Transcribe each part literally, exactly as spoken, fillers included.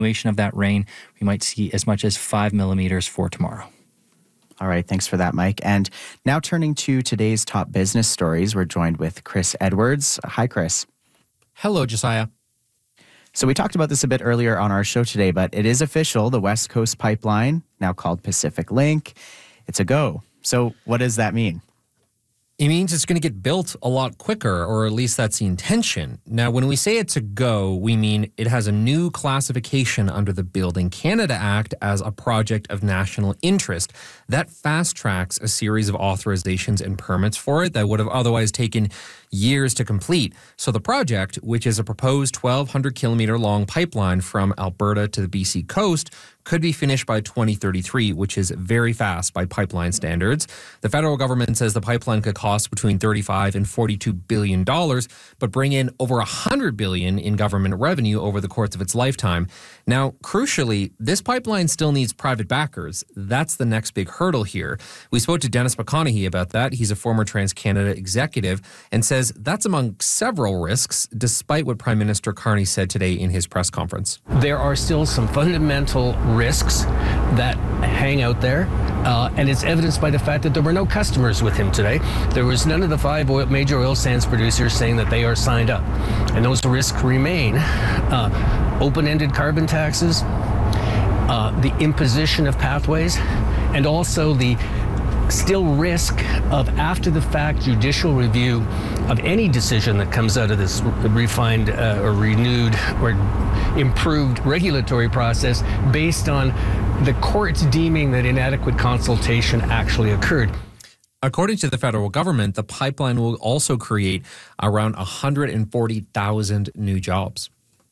continuation of that rain. We might see as much as five millimeters for tomorrow. All right, thanks for that, Mike. And now turning to today's top business stories, we're joined with Chris Edwards. Hi, Chris. Hello, Josiah. So we talked about this a bit earlier on our show today, but it is official. The West Coast Pipeline, now called Pacific Link, it's a go. So what does that mean? It means it's going to get built a lot quicker, or at least that's the intention. Now, when we say it's a go, we mean it has a new classification under the Building Canada Act as a project of national interest. That fast-tracks a series of authorizations and permits for it that would have otherwise taken years to complete. So the project, which is a proposed twelve hundred kilometer long pipeline from Alberta to the B C coast, could be finished by twenty thirty-three, which is very fast by pipeline standards. The federal government says the pipeline could cost between thirty-five and forty-two billion dollars, but bring in over one hundred billion dollars in government revenue over the course of its lifetime. Now, crucially, this pipeline still needs private backers. That's the next big hurdle here. We spoke to Dennis McConaughey about that. He's a former TransCanada executive and says that's among several risks, despite what Prime Minister Carney said today in his press conference. There are still some fundamental risks that hang out there, uh, and it's evidenced by the fact that there were no customers with him today. There was none of the five oil, major oil sands producers saying that they are signed up, and those risks remain. Uh, open-ended carbon taxes, uh, the imposition of pathways, and also the still risk of after-the-fact judicial review of any decision that comes out of this refined uh, or renewed or improved regulatory process based on the courts deeming that inadequate consultation actually occurred. According to the federal government, the pipeline will also create around one hundred forty thousand new jobs.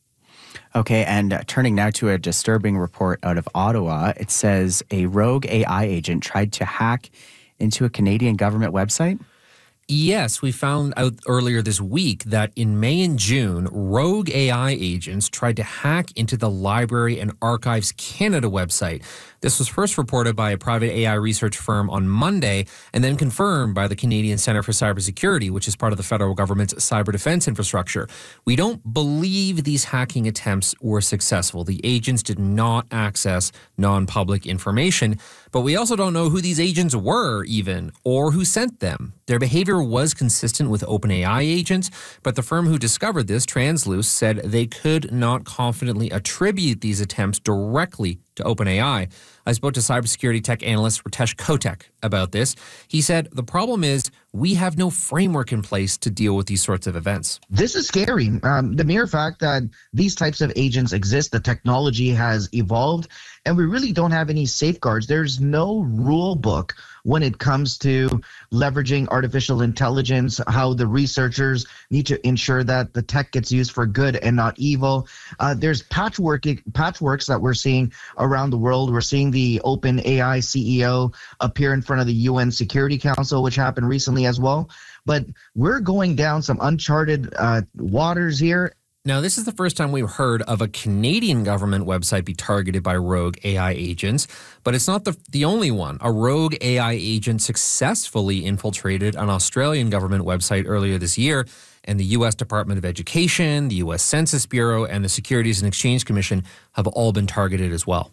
Okay, and uh, turning now to a disturbing report out of Ottawa, it says a rogue A I agent tried to hack into a Canadian government website. Yes, we found out earlier this week that in May and June, rogue A I agents tried to hack into the Library and Archives Canada website. This was first reported by a private A I research firm on Monday and then confirmed by the Canadian Centre for Cybersecurity, which is part of the federal government's cyber defense infrastructure. We don't believe these hacking attempts were successful. The agents did not access non-public information, but we also don't know who these agents were even or who sent them. Their behavior was consistent with OpenAI agents, but the firm who discovered this, Transluce, said they could not confidently attribute these attempts directly to OpenAI. I spoke to cybersecurity tech analyst Ritesh Kotek about this. He said the problem is we have no framework in place to deal with these sorts of events. This is scary. Um, the mere fact that these types of agents exist, the technology has evolved, and we really don't have any safeguards. There's no rule book when it comes to leveraging artificial intelligence, how the researchers need to ensure that the tech gets used for good and not evil. Uh, there's patchwork patchworks that we're seeing around the world. We're seeing the OpenAI C E O appear in front of the U N Security Council, which happened recently as well. But we're going down some uncharted uh, waters here. Now, this is the first time we've heard of a Canadian government website be targeted by rogue A I agents, but it's not the, the only one. A rogue A I agent successfully infiltrated an Australian government website earlier this year, and the U S Department of Education, the U S Census Bureau, and the Securities and Exchange Commission have all been targeted as well.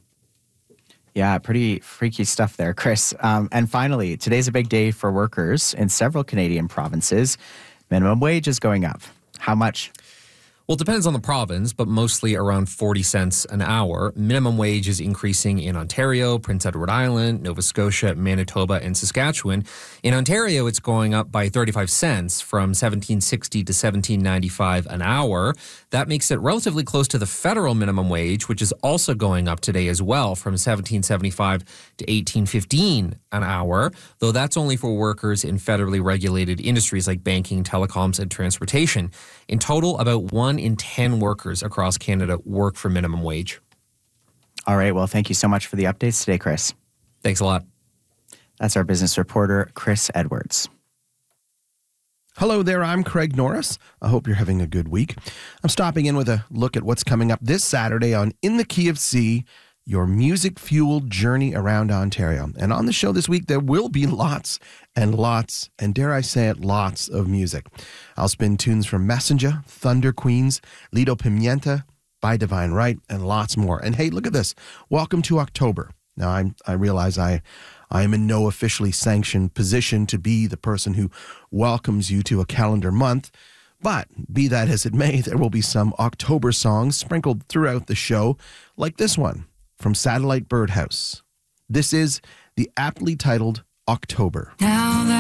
Yeah, pretty freaky stuff there, Chris. Um, and finally, today's a big day for workers in several Canadian provinces. Minimum wage is going up. How much? Well, it depends on the province, but mostly around forty cents an hour. Minimum wage is increasing in Ontario, Prince Edward Island, Nova Scotia, Manitoba, and Saskatchewan. In Ontario, it's going up by thirty-five cents from seventeen sixty to seventeen ninety-five an hour. That makes it relatively close to the federal minimum wage, which is also going up today as well from seventeen seventy-five to eighteen fifteen an hour, though that's only for workers in federally regulated industries like banking, telecoms, and transportation. In total, about one in ten workers across Canada work for minimum wage. All right. Well, thank you so much for the updates today, Chris. Thanks a lot. That's our business reporter, Chris Edwards. Hello there, I'm Craig Norris. I hope you're having a good week. I'm stopping in with a look at what's coming up this Saturday on In the Key of C, your music-fueled journey around Ontario. And on the show this week, there will be lots and lots, and dare I say it, lots of music. I'll spin tunes from Messenger, Thunder Queens, Lido Pimienta, By Divine Right, and lots more. And hey, look at this. Welcome to October. Now, I'm, I realize I, I am in no officially sanctioned position to be the person who welcomes you to a calendar month, but be that as it may, there will be some October songs sprinkled throughout the show, like this one from Satellite Birdhouse. This is the aptly titled October. Now that